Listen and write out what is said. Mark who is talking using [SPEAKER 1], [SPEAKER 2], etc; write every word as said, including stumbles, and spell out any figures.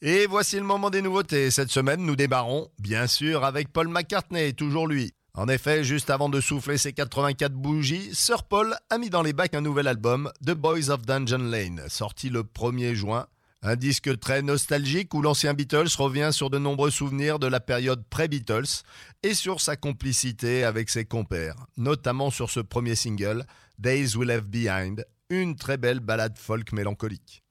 [SPEAKER 1] Et voici le moment des nouveautés. Cette semaine, nous démarrons, bien sûr, avec Paul McCartney, toujours lui. En effet, juste avant de souffler ses quatre-vingt-quatre bougies, Sir Paul a mis dans les bacs un nouvel album, The Boys of Dungeon Lane, sorti le premier juin. Un disque très nostalgique où l'ancien Beatles revient sur de nombreux souvenirs de la période pré-Beatles et sur sa complicité avec ses compères, notamment sur ce premier single, Days We Left Behind, une très belle ballade folk mélancolique.